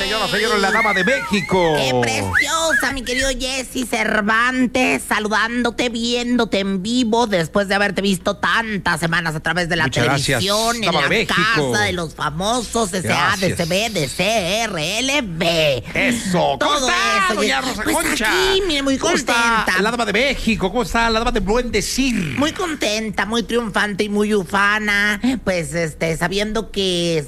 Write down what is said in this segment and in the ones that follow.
señoras, señores, la dama de México. ¡Qué preciosa, mi querido Jesse Cervantes! Saludándote, viéndote en vivo después de haberte visto tantas semanas a través de la Muchas televisión, gracias, en dama la de México. casa de los famosos Gracias. SADCB, DCRLB. Eso. ¿Cómo Todo está, eso. doña Rosa Pues Concha? aquí, mire, muy ¿Cómo contenta. está la dama de México? ¿Cómo está la dama de buen decir? Muy contenta, muy triunfante y muy ufana, pues sabiendo que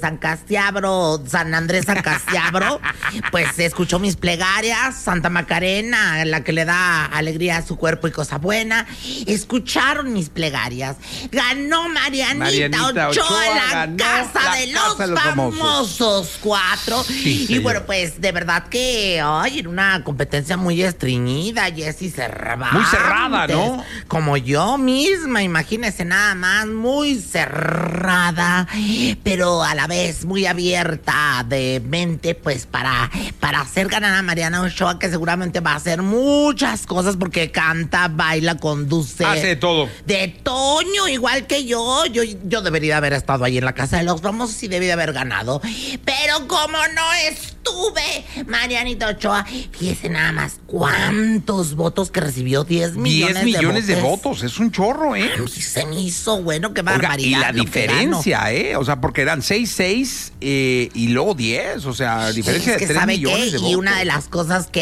San Andrés San Castiabro, pues escuchó mis plegarias, Santa Macarena, la que le da alegría a su cuerpo y cosa buena, escucharon mis plegarias. Ganó Marianita Ochoa la ganó casa de los famosos 4. Sí, y señor. bueno, pues de verdad que, ay, era una competencia muy estreñida, Jessy Cervantes. Muy cerrada, ¿no? Como yo misma, imagínese nada más, muy cerrada, pero a la vez muy abierta de mente, pues para hacer ganar a Mariana Ochoa, que seguramente va a hacer muchas cosas porque canta, baila, conduce. Hace de todo. De Toño, igual que yo. Yo debería haber estado ahí en la casa de los famosos y debí haber ganado. Pero como no estuve, Marianita Ochoa, fíjese nada más cuántos votos que recibió, 10 millones 10 millones de votos, es un chorro, ¿eh? Sí se me hizo bueno, qué Oiga, barbaridad. y la lo que diferencia, ¿eh? O sea, porque eran 6 y luego 10, o sea, diferencia es que de 3 ¿sabe millones qué? de votos. Y una de las cosas que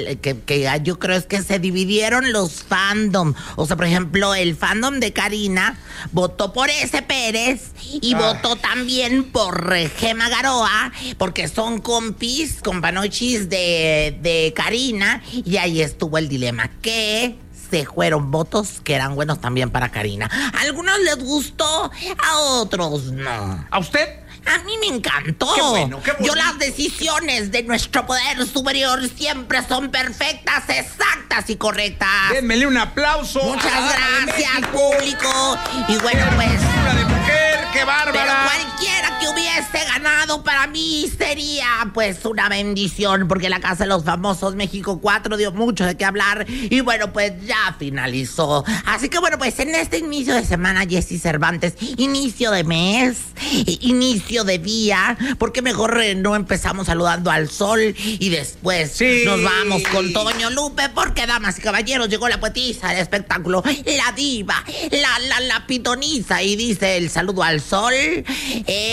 yo creo es que se dividieron los fandom. O sea, por ejemplo, el fandom de Karina votó por ese Pérez y votó también por Gema Garoa, porque son companochis de Karina, y ahí estuvo el dilema. ¿Qué? Se fueron votos que eran buenos también para Karina. A algunos les gustó, a otros no. ¿A usted? A mí me encantó. Qué bueno, qué bonito. Yo, las decisiones de nuestro poder superior siempre son perfectas, exactas y correctas. Denmele un aplauso. Muchas a la dama de gracias, México. público. Y bueno, pues, Hermosura de mujer, qué pero bárbara. cualquiera que hubiese ganado para mí sería pues una bendición, porque la Casa de los Famosos México 4 dio mucho de qué hablar y bueno, pues ya finalizó. Así que bueno, pues en este inicio de semana, Jessy Cervantes, inicio de mes, inicio de día, porque mejor no empezamos saludando al sol y después Sí. nos vamos con Toño Lupe, porque damas y caballeros, llegó la poetisa del espectáculo, la diva, la pitoniza, y dice el saludo al sol.